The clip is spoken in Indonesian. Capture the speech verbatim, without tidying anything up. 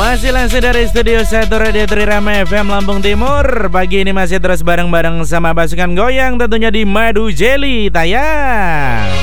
Masih langsung dari Studio satu Radio Trirama F M Lampung Timur. Pagi ini masih terus bareng-bareng sama pasukan goyang tentunya di Madu Jelly Tayang.